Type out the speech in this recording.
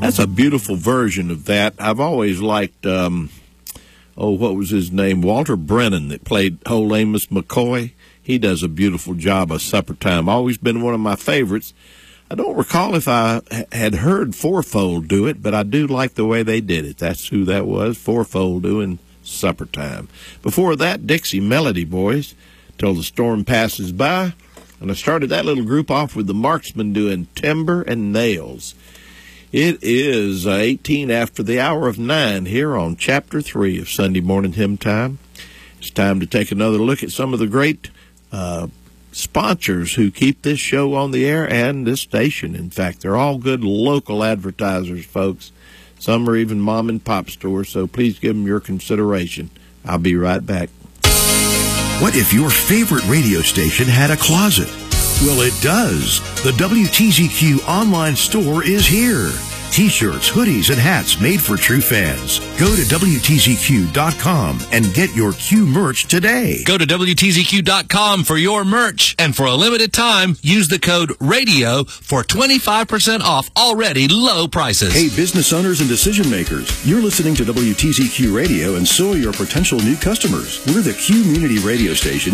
That's a beautiful version of that. I've always liked, what was his name? Walter Brennan that played Old Amos McCoy. He does a beautiful job of Supper Time. Always been one of my favorites. I don't recall if I had heard Fourfold do it, but I do like the way they did it. That's who that was, Fourfold doing Supper Time. Before that, Dixie Melody Boys, Till the Storm Passes By. And I started that little group off with the Marksmen doing Timber and Nails. It is 18 after the hour of 9 here on Chapter 3 of Sunday Morning Hymn Time. It's time to take another look at some of the great sponsors who keep this show on the air and this station. In fact, they're all good local advertisers, folks. Some are even mom and pop stores, so please give them your consideration. I'll be right back. What if your favorite radio station had a closet? Well, it does. The WTZQ online store is here. T-shirts, hoodies, and hats made for true fans. Go to WTZQ.com and get your Q merch today. Go to WTZQ.com for your merch. And for a limited time, use the code RADIO for 25% off already low prices. Hey, business owners and decision makers, you're listening to WTZQ Radio, and so are your potential new customers. We're the Q Community Radio Station